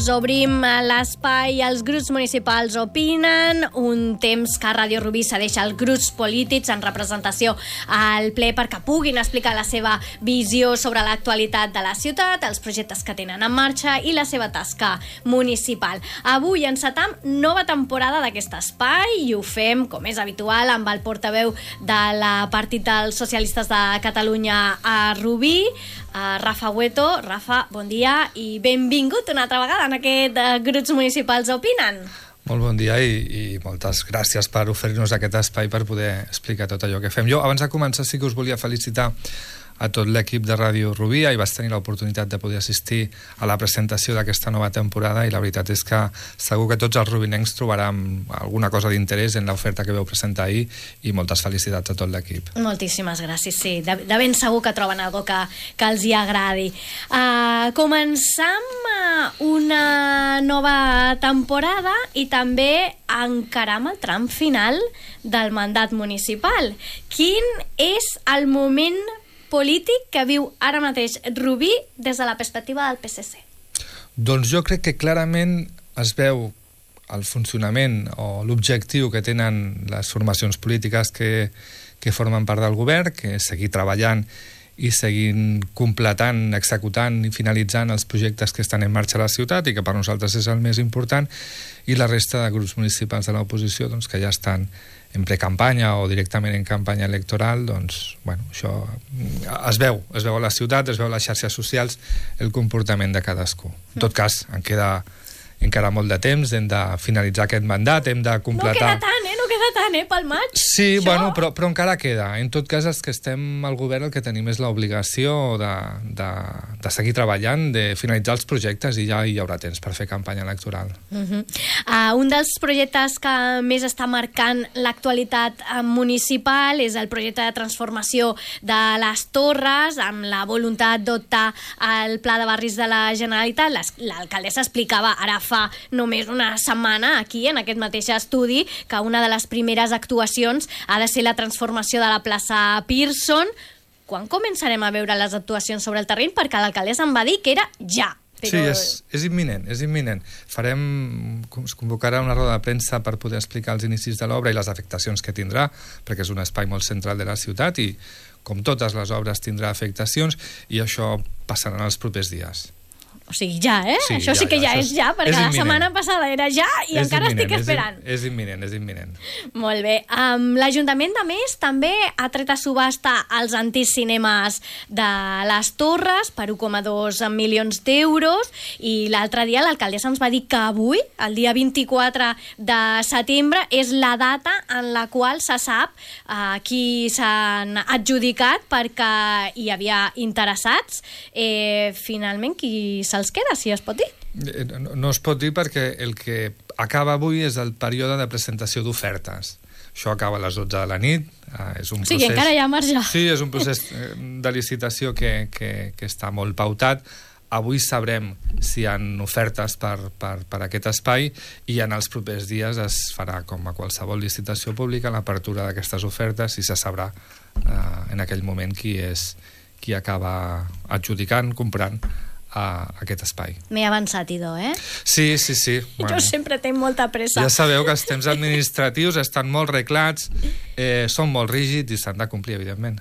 Obrim l'espai Els grups municipals opinen, un temps que Ràdio Rubí cedeix als grups polítics en representació al ple perquè puguin explicar la seva visió sobre l'actualitat de la ciutat, els projectes que tenen en marxa i la seva tasca municipal. Avui encetam nova temporada d'aquest espai i ho fem, com és habitual, amb el portaveu del Partit dels Socialistes de Catalunya a Rubí, Rafa Hueto. Rafa, bon dia i benvingut una altra vegada en aquest grups municipals opinen. Molt bon dia i moltes gràcies per oferir-nos aquest espai per poder explicar tot allò que fem. Jo, abans de començar, sí que us volia felicitar a tot l'equip de Ràdio Rubí. Ahir vaig tenir l'oportunitat de poder assistir a la presentació d'aquesta nova temporada i la veritat és que segur que tots els rubinencs trobaran alguna cosa d'interès en l'oferta que vau presentar ahir i moltes felicitats a tot l'equip. Moltíssimes gràcies, sí. De ben segur que troben algo que els hi agradi. Començam una nova temporada i també encaram el tram final del mandat municipal. Quin és el moment polític que viu ara mateix Rubí des de la perspectiva del PSC? Doncs jo crec que clarament es veu el funcionament o l'objectiu que tenen les formacions polítiques que formen part del govern, que és seguir treballant i seguint completant, executant i finalitzant els projectes que estan en marxa a la ciutat i que per nosaltres és el més important, i la resta de grups municipals de l'oposició doncs, que ja estan en precampanya o directament en campanya electoral, doncs, bueno, això es veu a la ciutat, es veu a les xarxes socials el comportament de cadascú. En tot cas, en queda encara molt de temps, hem de finalitzar aquest mandat, hem de completar... No queda tant, pel maig. Sí, això... bueno, però encara queda. En tot cas, els que estem al govern el que tenim és l'obligació de seguir treballant, de finalitzar els projectes i ja hi haurà temps per fer campanya electoral. Un dels projectes que més està marcant l'actualitat municipal és el projecte de transformació de les Torres, amb la voluntat d'optar al Pla de Barris de la Generalitat. L'alcaldessa explicava ara fa només una setmana aquí, en aquest mateix estudi, que una de les primeres actuacions ha de ser la transformació de la plaça Pearson. Quan començarem a veure les actuacions sobre el terreny? Perquè l'alcaldessa em va dir que era ja. Però... Sí, és imminent, és imminent. Es convocarà una roda de premsa per poder explicar els inicis de l'obra i les afectacions que tindrà, perquè és un espai molt central de la ciutat i, com totes les obres, tindrà afectacions i això passarà en els propers dies. O sigui, ja, Sí, això sí que ja és ja, perquè la setmana passada era ja i encara estic esperant. És imminent. Molt bé. L'Ajuntament, a més, també ha tret a subhasta els antics cinemes de les Torres per 1,2 milions d'euros i l'altre dia l'alcaldessa ens va dir que avui, el dia 24 de setembre, és la data en la qual se sap qui s'han adjudicat perquè hi havia interessats. Finalment, qui se'ls queda, si es pot dir? No es pot dir perquè el que acaba avui és el període de presentació d'ofertes. Això acaba a les 12 de la nit. És un procés... encara hi ha marge. Sí, és un procés de licitació que està molt pautat. Avui sabrem si hi ha ofertes per aquest espai i en els propers dies es farà, com a qualsevol licitació pública, l'apertura d'aquestes ofertes i se sabrà en aquell moment qui acaba adjudicant, comprant a aquest espai. M'he avançat, idò, Sí. Jo sempre tinc molta pressa. Ja sabeu que els temps administratius estan molt reglats, són molt rígids i s'han de complir, evidentment.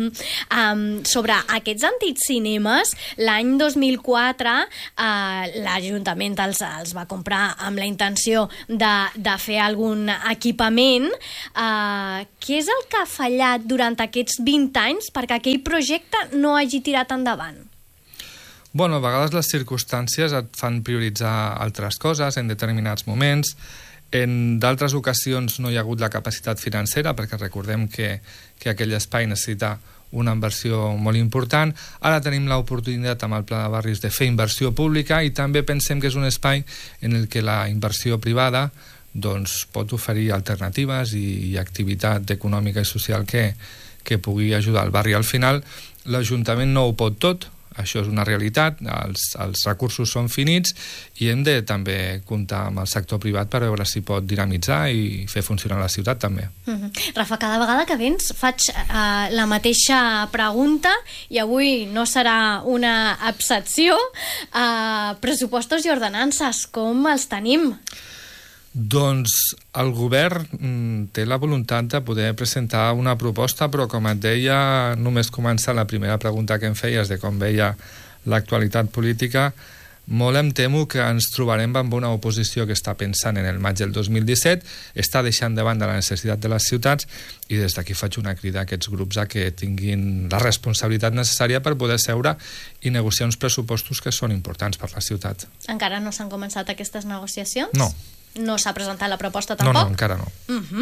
Sobre aquests antics cinemes, l'any 2004 l'Ajuntament els va comprar amb la intenció de fer algun equipament. Què és el que ha fallat durant aquests 20 anys perquè aquell projecte no hagi tirat endavant? Bueno, a vegades les circumstàncies et fan prioritzar altres coses en determinats moments. En d'altres ocasions no hi ha hagut la capacitat financera, perquè recordem que aquell espai necessita una inversió molt important. Ara tenim l'oportunitat amb el Pla de Barris de fer inversió pública i també pensem que és un espai en el que la inversió privada doncs, pot oferir alternatives i activitat econòmica i social que pugui ajudar al barri. Al final, l'Ajuntament no ho pot tot, això és una realitat, els recursos són finits i hem de també comptar amb el sector privat per veure si pot dinamitzar i fer funcionar la ciutat també. Rafa, cada vegada que vens faig la mateixa pregunta i avui no serà una excepció. Pressupostos i ordenances, com els tenim? Doncs el govern té la voluntat de poder presentar una proposta, però com et deia, només començar la primera pregunta que em feies de com veia l'actualitat política, molt em temo que ens trobarem amb una oposició que està pensant en el maig del 2017, està deixant de banda la necessitat de les ciutats i des d'aquí faig una crida a aquests grups a que tinguin la responsabilitat necessària per poder seure i negociar uns pressupostos que són importants per la ciutat. Encara no s'han començat aquestes negociacions? No. No s'ha presentat la proposta tampoc? No, encara no.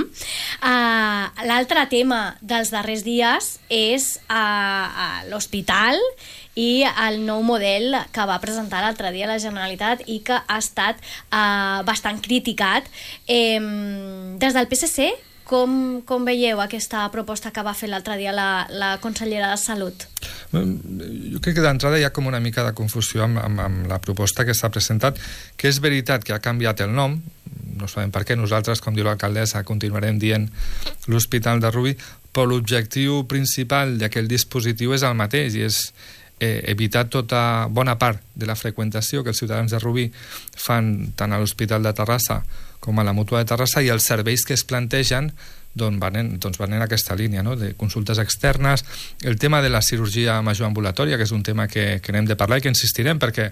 L'altre tema dels darrers dies és l'hospital i el nou model que va presentar l'altre dia la Generalitat i que ha estat bastant criticat. Des del PSC, com veieu aquesta proposta que va fer l'altre dia la consellera de Salut? Jo crec que d'entrada hi ha com una mica de confusió amb la proposta que s'ha presentat, que és veritat que ha canviat el nom, no sabem per què, nosaltres, com diu l'alcaldessa, continuarem dient l'Hospital de Rubí, però l'objectiu principal d'aquell dispositiu és el mateix i és evitar tota bona part de la freqüentació que els ciutadans de Rubí fan tant a l'Hospital de Terrassa com a la Mútua de Terrassa i els serveis que es plantegen van en aquesta línia, no? De consultes externes, el tema de la cirurgia major-ambulatòria, que és un tema que n'hem de parlar i que insistirem perquè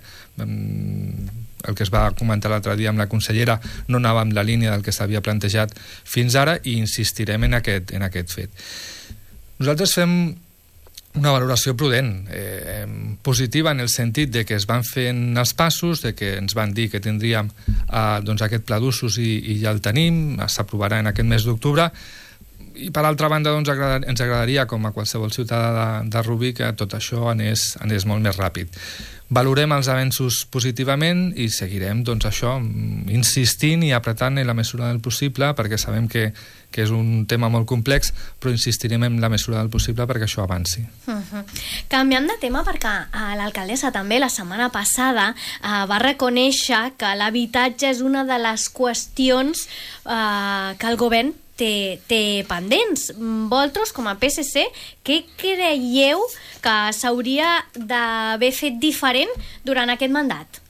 el que es va comentar l'altre dia amb la consellera no anava amb la línia del que s'havia plantejat fins ara i insistirem en aquest fet. Nosaltres fem una valoració prudent, positiva en el sentit de que es van fent els passos, de que ens van dir que tindríem aquest pla d'usos i ja el tenim, s'aprovarà en aquest mes d'octubre, i per altra banda ens agradaria, com a qualsevol ciutadà de Rubí, que tot això anés molt més ràpid. Valorem els avenços positivament i seguirem insistint i apretant en la mesura del possible, perquè sabem que és un tema molt complex, però insistirem en la mesura del possible perquè això avanci. Canviant de tema, perquè l'alcaldessa també la setmana passada va reconèixer que l'habitatge és una de les qüestions que el govern té pendents. Vosaltres, com a PSC, què creieu que s'hauria d'haver fet diferent durant aquest mandat?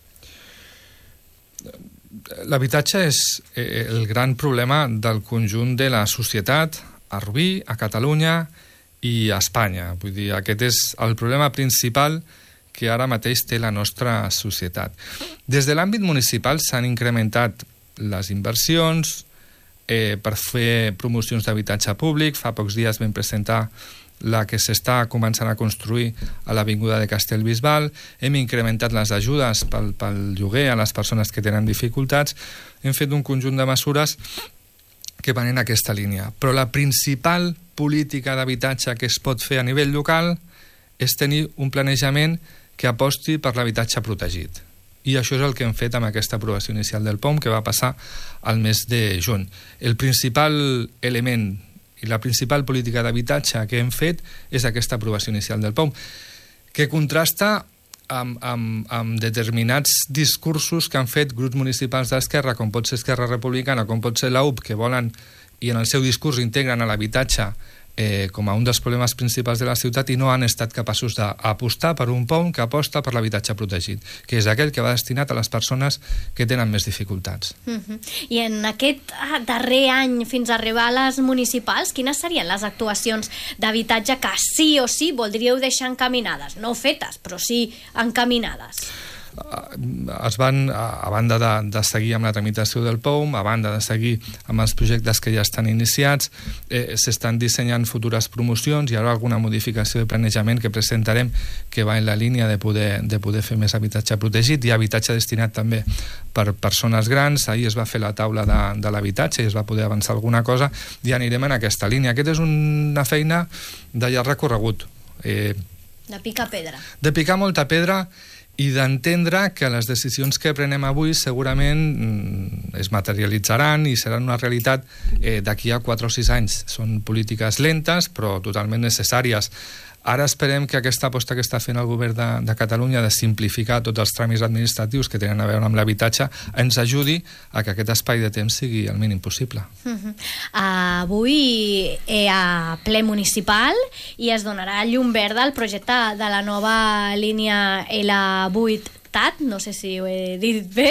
L'habitatge és el gran problema del conjunt de la societat a Rubí, a Catalunya i a Espanya. Vull dir, aquest és el problema principal que ara mateix té la nostra societat. Des de l'àmbit municipal s'han incrementat les inversions per fer promocions d'habitatge públic. Fa pocs dies vam presentar la que s'està començant a construir a l'Avinguda de Castellbisbal. Hem incrementat les ajudes pel lloguer a les persones que tenen dificultats. Hem fet un conjunt de mesures que van en aquesta línia. Però la principal política d'habitatge que es pot fer a nivell local és tenir un planejament que aposti per l'habitatge protegit. I això és el que hem fet amb aquesta aprovació inicial del POM, que va passar al mes de juny. El principal element i la principal política d'habitatge que hem fet és aquesta aprovació inicial del POM, que contrasta amb determinats discursos que han fet grups municipals d'Esquerra, com pot ser Esquerra Republicana, com pot ser la UP, que volen i en el seu discurs integren a l'habitatge com a un dels problemes principals de la ciutat i no han estat capaços d'apostar per un POM que aposta per l'habitatge protegit, que és aquell que va destinat a les persones que tenen més dificultats. I en aquest darrer any, fins a arribar a les municipals, quines serien les actuacions d'habitatge que sí o sí voldríeu deixar encaminades? No fetes, però sí encaminades. Es van, a banda de seguir amb la tramitació del POM, a banda de seguir amb els projectes que ja estan iniciats, s'estan dissenyant futures promocions. Hi haurà alguna modificació de planejament que presentarem que va en la línia de poder fer més habitatge protegit. Hi ha habitatge destinat també per persones grans. Ahir es va fer la taula de l'habitatge i es va poder avançar alguna cosa i anirem en aquesta línia. Aquesta és una feina de llarg recorregut. De picar pedra. De picar molta pedra i d'entendre que les decisions que prenem avui segurament es materialitzaran i seran una realitat d'aquí a 4 o 6 anys. Són polítiques lentes però totalment necessàries. Ara esperem que aquesta aposta que està fent el govern de Catalunya de simplificar tots els tràmits administratius que tenen a veure amb l'habitatge ens ajudi a que aquest espai de temps sigui el mínim possible. Avui a ple municipal i es donarà llum verda al projecte de la nova línia L8 TAT, no sé si ho he dit bé,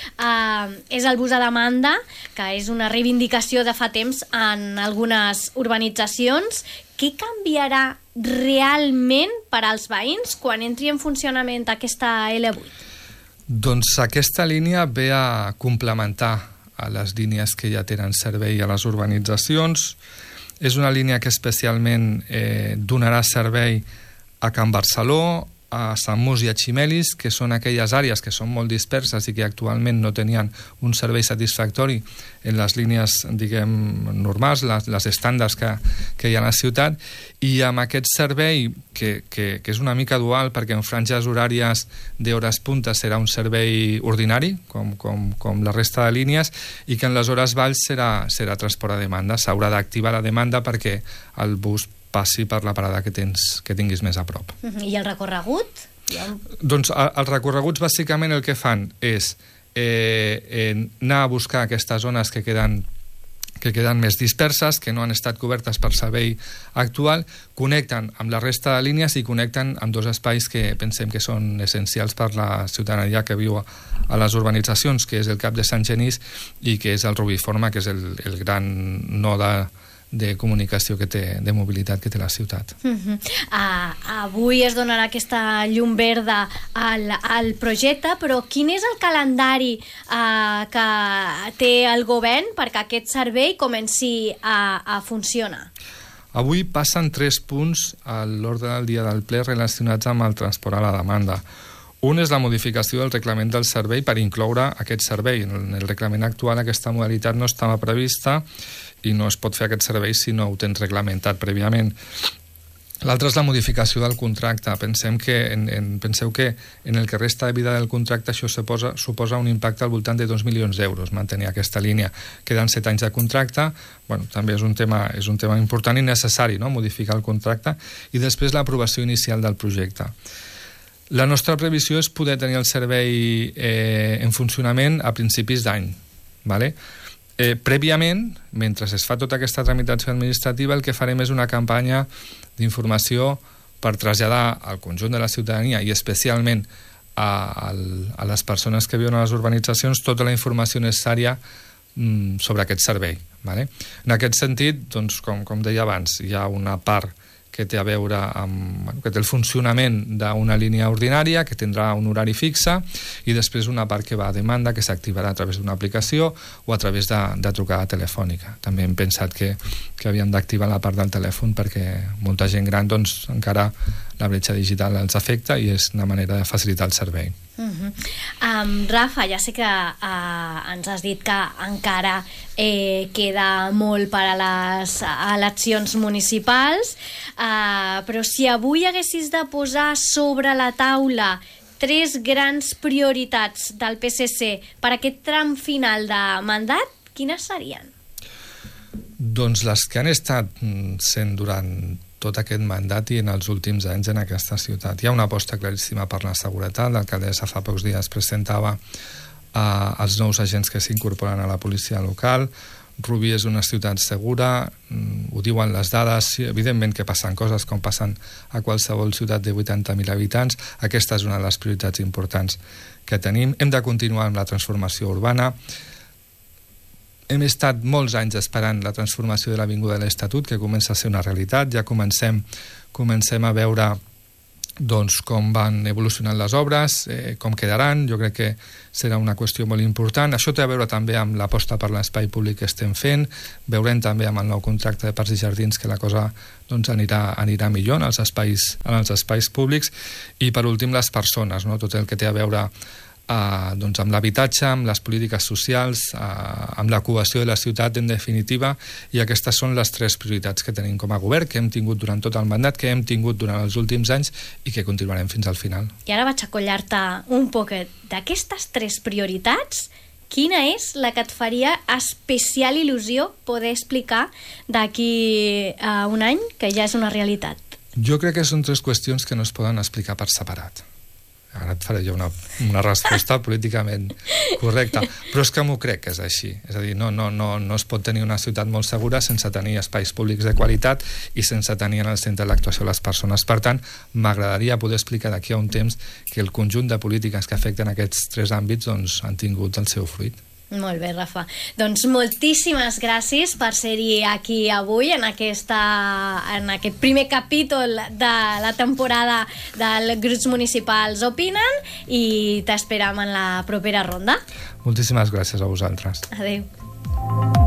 és el bus a demanda, que és una reivindicació de fa temps en algunes urbanitzacions. Què canviarà realment per als veïns quan entri en funcionament aquesta L8? Doncs aquesta línia ve a complementar a les línies que ja tenen servei a les urbanitzacions. És una línia que especialment donarà servei a Can Barceló, a Sant Mus i a Ximelis, que són aquelles àrees que són molt disperses i que actualment no tenien un servei satisfactori en les línies, diguem, normals, les estàndards que hi ha a la ciutat, i amb aquest servei, que és una mica dual, perquè en franges horàries d'hores punta serà un servei ordinari, com la resta de línies, i que en les hores valls serà transport a demanda. S'haurà d'activar la demanda perquè el bus passi per la parada que tinguis més a prop. I el recorregut? Doncs els recorreguts bàsicament el que fan és anar a buscar aquestes zones que queden més disperses, que no han estat cobertes per servei actual, connecten amb la resta de línies i connecten amb dos espais que pensem que són essencials per la ciutadania que viu a les urbanitzacions, que és el Cap de Sant Genís i que és el Rubiforma, que és el gran node de comunicació de mobilitat que té la ciutat. Avui es donarà aquesta llum verda al projecte, però quin és el calendari que té el govern perquè aquest servei comenci a funcionar? Avui passen 3 punts a l'ordre del dia del ple relacionats amb el transport a la demanda. Un és la modificació del reglament del servei per incloure aquest servei. En el reglament actual aquesta modalitat no estava prevista i no es pot fer aquest servei si no ho tens reglamentat prèviament. L'altre és la modificació del contracte. Penseu que en el que resta de vida del contracte això suposa un impacte al voltant de 2 milions d'euros mantenir aquesta línia. Queden 7 anys de contracte, també és un tema important i necessari, no?, modificar el contracte, i després l'aprovació inicial del projecte. La nostra previsió és poder tenir el servei en funcionament a principis d'any, ¿vale? Prèviament, mentre es fa tota aquesta tramitació administrativa, el que farem és una campanya d'informació per traslladar al conjunt de la ciutadania i especialment a les persones que viuen a les urbanitzacions tota la informació necessària sobre aquest servei, ¿vale? En aquest sentit, doncs, com deia abans, hi ha una part que té a veure amb que té el funcionament d'una línia ordinària, que tindrà un horari fixe, i després una part que va a demanda, que s'activarà a través d'una aplicació o a través de trucada telefònica. També hem pensat que havíem d'activar la part del telèfon perquè molta gent gran, doncs, encara la bretxa digital els afecta i és una manera de facilitar el servei. Rafa, ja sé que ens has dit que encara queda molt per a les eleccions municipals, però si avui haguessis de posar sobre la taula 3 grans prioritats del PSC per aquest tram final de mandat, quines serien? Doncs les que han estat sent durant tot aquest mandat i en els últims anys en aquesta ciutat. Hi ha una aposta claríssima per la seguretat. L'alcaldessa fa pocs dies presentava els nous agents que s'incorporen a la policia local. Rubí és una ciutat segura, ho diuen les dades, evidentment que passen coses com passen a qualsevol ciutat de 80.000 habitants. Aquesta és una de les prioritats importants que tenim. Hem de continuar amb la transformació urbana. Hem estat molts anys esperant la transformació de l'Avinguda de l'Estatut, que comença a ser una realitat. Ja comencem a veure doncs, com van evolucionant les obres, com quedaran. Jo crec que serà una qüestió molt important. Això té a veure també amb l'aposta per l'espai públic que estem fent. Veurem també amb el nou contracte de Parcs i Jardins que la cosa doncs, anirà millor en els espais públics. I per últim les persones, no? Tot el que té a veure doncs amb l'habitatge, amb les polítiques socials, amb la cohesió de la ciutat en definitiva, i aquestes són les 3 prioritats que tenim com a govern, que hem tingut durant tot el mandat, que hem tingut durant els últims anys i que continuarem fins al final. I ara vaig a collar-te un poquet. D'aquestes 3 prioritats, quina és la que et faria especial il·lusió poder explicar d'aquí a un any, que ja és una realitat? Jo crec que són 3 qüestions que no es poden explicar per separat. Ara et faré jo una resposta políticament correcta, però és que m'ho crec que és així. És a dir, no es pot tenir una ciutat molt segura sense tenir espais públics de qualitat i sense tenir en el centre de l'actuació les persones. Per tant, m'agradaria poder explicar d'aquí a un temps que el conjunt de polítiques que afecten aquests 3 àmbits doncs, han tingut el seu fruit. Molt bé, Rafa. Doncs moltíssimes gràcies per ser-hi aquí avui en aquest primer capítol de la temporada del Grups Municipals Opinen i t'esperem en la propera ronda. Moltíssimes gràcies a vosaltres. Adéu.